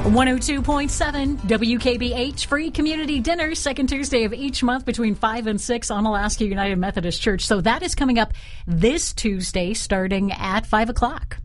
102.7 WKBH Free Community Dinner, second Tuesday of each month between 5 and 6 on Alaska United Methodist Church. So that is coming up this Tuesday starting at 5 o'clock.